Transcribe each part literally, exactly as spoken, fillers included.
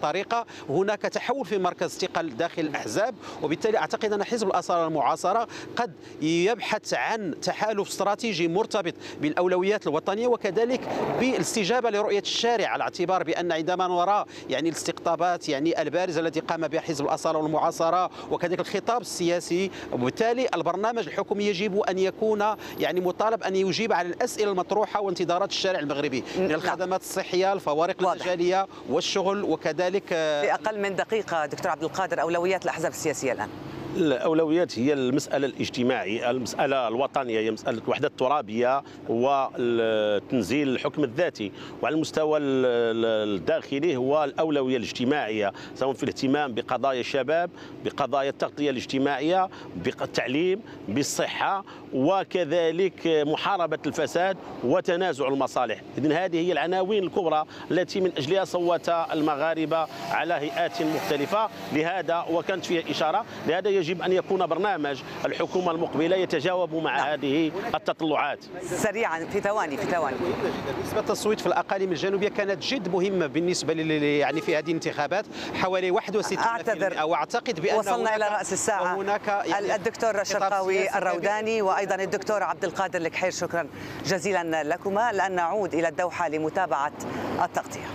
طريقة. هناك تحول في مركز الثقل داخل الأحزاب، وبالتالي أعتقد أن حزب الأصالة المعاصرة قد يبحث عن تحالف استراتيجي مرتبط بالأولويات الوطنية وكذلك بالاستجابة لرؤية الشارع، على اعتبار بأن عندما نرى يعني الاستقطابات يعني البارزة التي قام بها حزب الأصالة والمعاصرة وكذلك الخطاب السياسي، وبالتالي البرنامج الحكومي يجب أن يكون يعني مطالب أن يجيب على الأسئلة المطروحة وانتظارات الشارع المغربي من الخدمات الصحية، الفوارق المجالية والشغل وكذلك. في أقل من دقيقة دكتور عبد القادر، أولويات الأحزاب السياسية الآن. الأولويات هي المسألة الاجتماعية، المسألة الوطنية، هي مسألة الوحدة الترابية وتنزيل الحكم الذاتي، وعلى المستوى الداخلي هو الأولوية الاجتماعية، سواء في الاهتمام بقضايا الشباب، بقضايا التغطية الاجتماعية، بالتعليم، بالصحة، وكذلك محاربة الفساد وتنازع المصالح. إذن هذه هي العناوين الكبرى التي من أجلها صوت المغاربة على هيئات مختلفة. لهذا وكانت فيها إشارة، لهذا يجب أن يكون برنامج الحكومة المقبلة يتجاوب مع نعم. هذه التطلعات. سريعا في ثواني في ثواني. نسبة التصويت في الأقاليم الجنوبية كانت جد مهمة بالنسبة يعني في هذه الانتخابات، حوالي واحد وستين بالمئة. أعتذر، وأعتقد بأن وصلنا إلى رأس الساعة. وهناك يعني الدكتور الشرقاوي الروداني وأيضا الدكتور عبد القادر الكحير، شكرا جزيلا لكما. الآن نعود إلى الدوحة لمتابعة التغطية.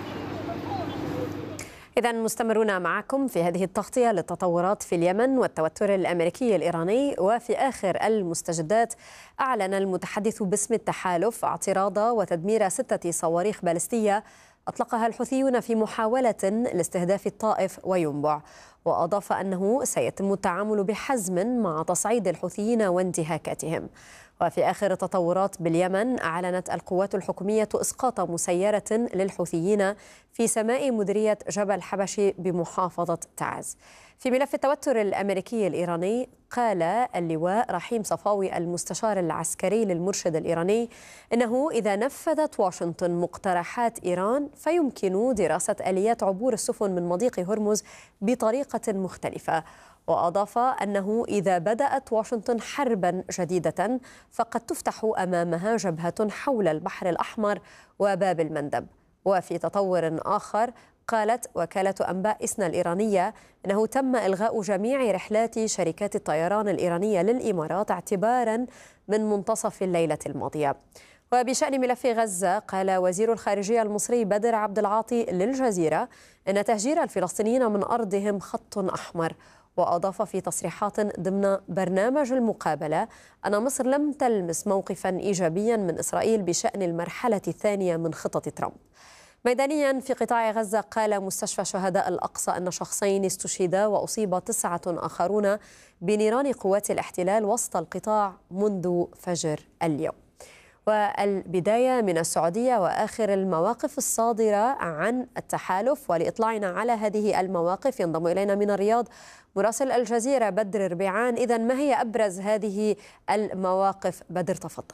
إذا مستمرون معكم في هذه التغطية للتطورات في اليمن والتوتر الأمريكي الإيراني. وفي آخر المستجدات، أعلن المتحدث باسم التحالف اعتراض وتدمير ستة صواريخ باليستية أطلقها الحوثيون في محاولة لاستهداف الطائف وينبع، وأضاف أنه سيتم التعامل بحزم مع تصعيد الحوثيين وانتهاكاتهم. وفي آخر التطورات باليمن، أعلنت القوات الحكومية إسقاط مسيرة للحوثيين في سماء مديرية جبل حبشي بمحافظة تعز. في ملف التوتر الأمريكي الإيراني، قال اللواء رحيم صفاوي المستشار العسكري للمرشد الإيراني إنه إذا نفذت واشنطن مقترحات إيران فيمكن دراسة آليات عبور السفن من مضيق هرمز بطريقة مختلفة. وأضاف أنه إذا بدأت واشنطن حربا جديدة فقد تفتح أمامها جبهة حول البحر الأحمر وباب المندب. وفي تطور آخر، قالت وكالة أنباء إسنا الإيرانية أنه تم إلغاء جميع رحلات شركات الطيران الإيرانية للإمارات اعتبارا من منتصف الليلة الماضية. وبشأن ملف غزة، قال وزير الخارجية المصري بدر عبد العاطي للجزيرة أن تهجير الفلسطينيين من أرضهم خط أحمر. وأضاف في تصريحات ضمن برنامج المقابلة أن مصر لم تلمس موقفا إيجابيا من إسرائيل بشأن المرحلة الثانية من خطط ترامب. ميدانيا في قطاع غزة، قال مستشفى شهداء الأقصى أن شخصين استشهدا وأصيب تسعة آخرون بنيران قوات الاحتلال وسط القطاع منذ فجر اليوم. والبداية من السعودية وآخر المواقف الصادرة عن التحالف. ولإطلاعنا على هذه المواقف ينضم إلينا من الرياض مراسل الجزيرة بدر ربيعان. إذا ما هي أبرز هذه المواقف؟ بدر تفضل.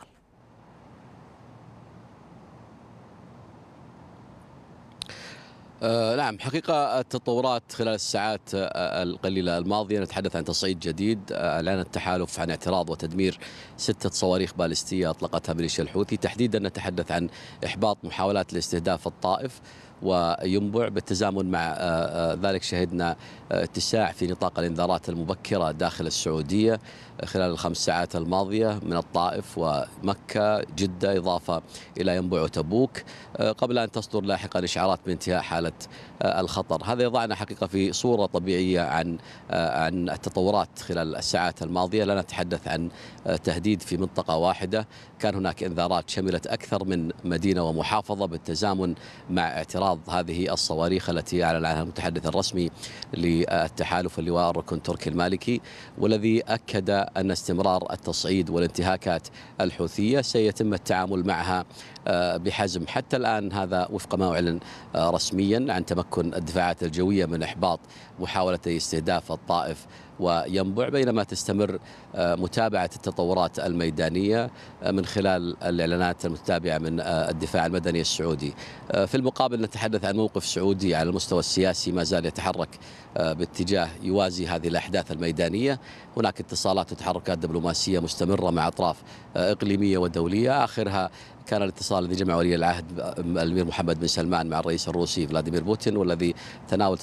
آه نعم، حقيقة التطورات خلال الساعات آه القليلة الماضية، نتحدث عن تصعيد جديد. آه أعلن التحالف عن اعتراض وتدمير ستة صواريخ باليستية أطلقتها ميليشيا الحوثي، تحديدا نتحدث عن إحباط محاولات لاستهداف الطائف وينبع. بالتزامن مع ذلك شهدنا اتساع في نطاق الانذارات المبكرة داخل السعودية خلال الخمس ساعات الماضية من الطائف ومكة جدة إضافة إلى ينبع وتبوك، قبل أن تصدر لاحقا إشعارات بانتهاء حالة الخطر. هذا يضعنا حقيقة في صورة طبيعية عن عن التطورات خلال الساعات الماضية. لا نتحدث عن تهديد في منطقة واحدة، كان هناك انذارات شملت أكثر من مدينة ومحافظة، بالتزامن مع اعتراض هذه الصواريخ التي أعلن عنها المتحدث الرسمي للتحالف اللواء الركن تركي المالكي، والذي أكد أن استمرار التصعيد والانتهاكات الحوثية سيتم التعامل معها بحزم. حتى الآن هذا وفق ما أعلن رسميا عن تمكن الدفاعات الجوية من إحباط محاولة استهداف الطائف وينبع، بينما تستمر متابعة التطورات الميدانية من خلال الإعلانات المتتابعة من الدفاع المدني السعودي. في المقابل نتحدث عن موقف سعودي على المستوى السياسي ما زال يتحرك باتجاه يوازي هذه الأحداث الميدانية. هناك اتصالات وتحركات دبلوماسية مستمرة مع أطراف إقليمية ودولية، آخرها كان الاتصال الذي جمع ولي العهد الأمير محمد بن سلمان مع الرئيس الروسي فلاديمير بوتين، والذي تناول